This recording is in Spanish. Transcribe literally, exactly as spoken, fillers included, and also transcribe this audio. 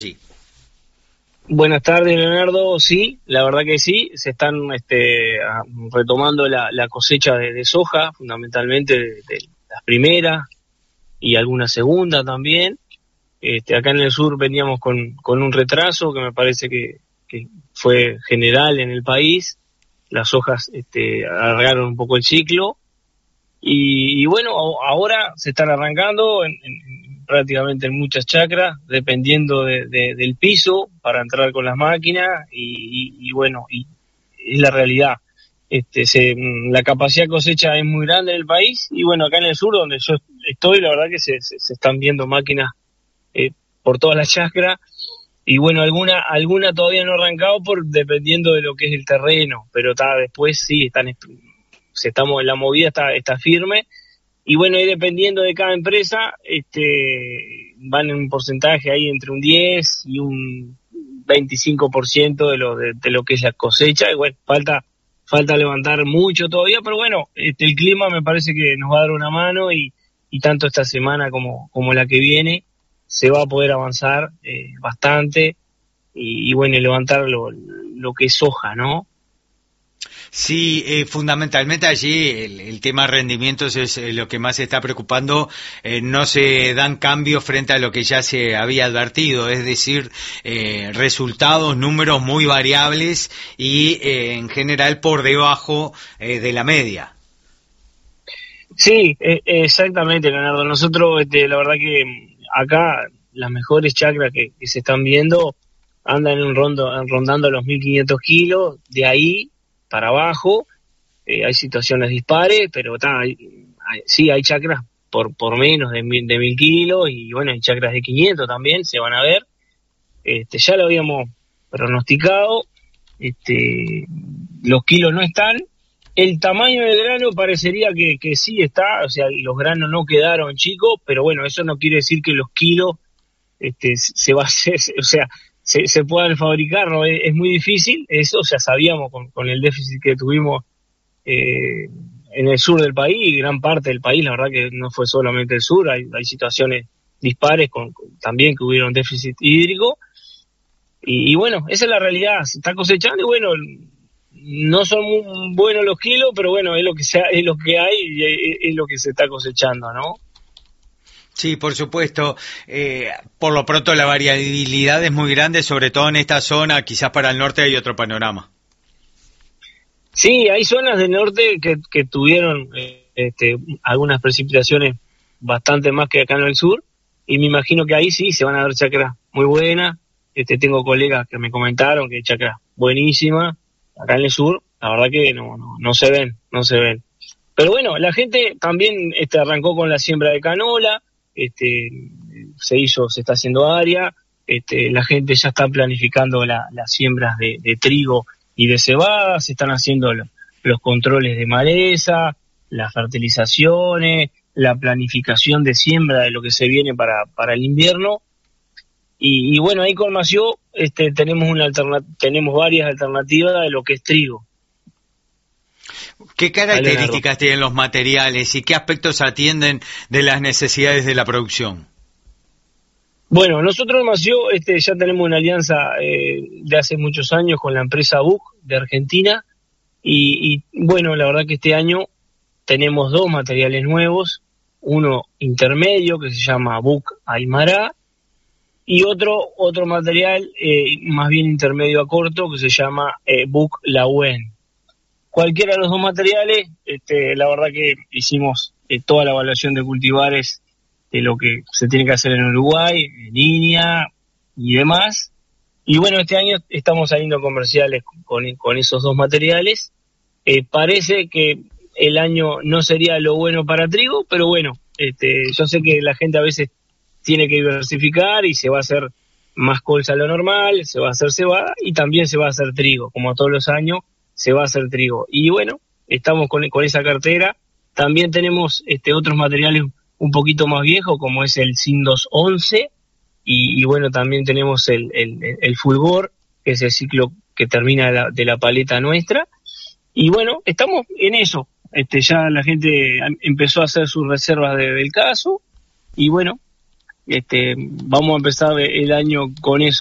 Sí. Buenas tardes, Leonardo. Sí, la verdad que sí, se están este, retomando la, la cosecha de, de soja, fundamentalmente de, de las primeras y alguna segunda también. Este, acá en el sur veníamos con, con un retraso que me parece que, que fue general en el país. Las hojas este, alargaron un poco el ciclo y, y bueno, ahora se están arrancando en, en, prácticamente en muchas chacras, dependiendo de, de, del piso para entrar con las máquinas y, y, y bueno, y es la realidad. Este, se, la capacidad de cosecha es muy grande en el país y bueno, acá en el sur donde yo estoy, la verdad que se, se, se están viendo máquinas eh, por todas las chacras y bueno, alguna alguna todavía no ha arrancado por dependiendo de lo que es el terreno, pero está después sí están se estamos la movida está está firme y bueno, ahí dependiendo de cada empresa este van en un porcentaje ahí entre un diez y un veinticinco por ciento de lo de, de lo que es la cosecha y bueno, falta falta levantar mucho todavía, pero bueno, este el clima me parece que nos va a dar una mano y y tanto esta semana como como la que viene se va a poder avanzar eh, bastante y, y bueno, levantar lo, lo que es soja, ¿no? Sí, eh, fundamentalmente allí el, el tema rendimientos es eh, lo que más se está preocupando. Eh, no se dan cambios frente a lo que ya se había advertido, es decir, eh, resultados, números muy variables y eh, en general por debajo eh, de la media. Sí, eh, exactamente, Leonardo. Nosotros, este, la verdad que acá las mejores chacras que, que se están viendo andan en un rondo, rondando los mil quinientos kilos, de ahí para abajo. Eh, hay situaciones dispares, pero ta, hay, hay, sí, hay chacras por por menos de mil, de mil kilos y bueno, hay chacras de quinientos también, se van a ver. Este, ya lo habíamos pronosticado, este, los kilos no están. El tamaño del grano parecería que, que sí está, o sea, los granos no quedaron chicos, pero bueno, eso no quiere decir que los kilos este, se va a hacer, o sea, se, se puedan fabricar, ¿no? Es, es muy difícil, eso ya sabíamos con, con el déficit que tuvimos eh, en el sur del país y gran parte del país, la verdad que no fue solamente el sur, hay, hay situaciones dispares con, con, también que hubieron déficit hídrico y, y bueno, esa es la realidad, se está cosechando y bueno, no son muy buenos los kilos, pero bueno, es lo que sea, es lo que hay y es, es lo que se está cosechando, ¿no? Sí, por supuesto. Eh, por lo pronto la variabilidad es muy grande, sobre todo en esta zona, quizás para el norte hay otro panorama. Sí, hay zonas del norte que, que tuvieron eh, este, algunas precipitaciones bastante más que acá en el sur, y me imagino que ahí sí se van a ver chacras muy buenas. Este, tengo colegas que me comentaron que hay chacras buenísimas. Acá en el sur, la verdad que no, no, no se ven, no se ven. Pero bueno, la gente también este, arrancó con la siembra de canola, este, se hizo, se está haciendo área, este, la gente ya está planificando la, las siembras de, de trigo y de cebada, se están haciendo lo, los controles de maleza, las fertilizaciones, la planificación de siembra de lo que se viene para, para el invierno. Y, y bueno, ahí con Mació este, tenemos, una alterna- tenemos varias alternativas de lo que es trigo. ¿Qué características tienen los materiales y qué aspectos atienden de las necesidades de la producción? Bueno, nosotros en Mació este, ya tenemos una alianza eh, de hace muchos años con la empresa B U C de Argentina y, y bueno, la verdad que este año tenemos dos materiales nuevos, uno intermedio que se llama B U C Aymara y otro otro material eh, más bien intermedio a corto que se llama eh, B U C Lauen. Cualquiera de los dos materiales, este, la verdad que hicimos eh, toda la evaluación de cultivares de lo que se tiene que hacer en Uruguay, en línea y demás. Y bueno, este año estamos saliendo comerciales con, con esos dos materiales. Eh, parece que el año no sería lo bueno para trigo, pero bueno, este, yo sé que la gente a veces tiene que diversificar y se va a hacer más colza a lo normal, se va a hacer cebada y también se va a hacer trigo, como todos los años se va a hacer trigo. Y bueno, estamos con, con esa cartera. También tenemos este otros materiales un poquito más viejos, como es el Sindos once, y, y bueno, también tenemos el, el, el Fulgor, que es el ciclo que termina de la, de la paleta nuestra. Y bueno, estamos en eso. Este, ya la gente empezó a hacer sus reservas de, del caso, y bueno, este, vamos a empezar el año con eso.